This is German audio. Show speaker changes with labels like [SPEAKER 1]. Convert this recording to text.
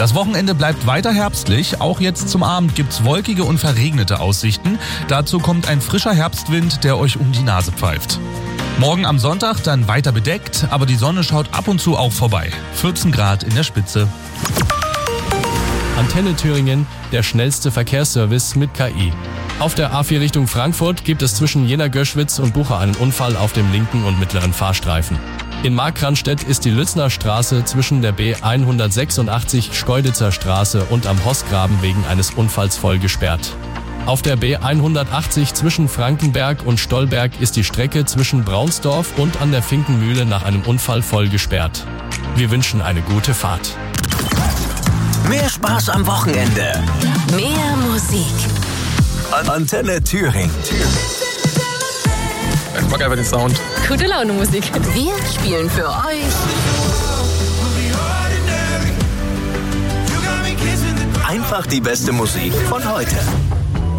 [SPEAKER 1] Das Wochenende bleibt weiter herbstlich. Auch jetzt zum Abend gibt's wolkige und verregnete Aussichten. Dazu kommt ein frischer Herbstwind, der euch um die Nase pfeift. Morgen am Sonntag dann weiter bedeckt, aber die Sonne schaut ab und zu auch vorbei. 14 Grad in der Spitze.
[SPEAKER 2] Antenne Thüringen, der schnellste Verkehrsservice mit KI. Auf der A4 Richtung Frankfurt gibt es zwischen Jena-Göschwitz und Bucha einen Unfall auf dem linken und mittleren Fahrstreifen. In Markranstädt ist die Lützner Straße zwischen der B186 Schkeuditzer Straße und am Hossgraben wegen eines Unfalls voll gesperrt. Auf der B180 zwischen Frankenberg und Stollberg ist die Strecke zwischen Braunsdorf und an der Finkenmühle nach einem Unfall voll gesperrt. Wir wünschen eine gute Fahrt.
[SPEAKER 3] Mehr Spaß am Wochenende.
[SPEAKER 4] Mehr Musik.
[SPEAKER 3] Antenne Thüringen.
[SPEAKER 5] Ich mag einfach den Sound.
[SPEAKER 4] Gute Laune Musik. Wir spielen für euch
[SPEAKER 3] Einfach die beste Musik von heute.